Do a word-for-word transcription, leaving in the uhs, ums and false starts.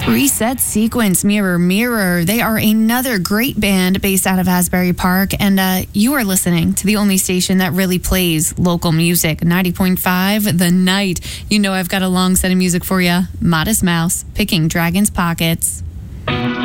Reset Sequence, Mirror Mirror. They are another great band based out of Asbury Park, and uh, you are listening to the only station that really plays local music, ninety point five The Night. You know I've got a long set of music for you. Modest Mouse, Picking Dragon's Pockets.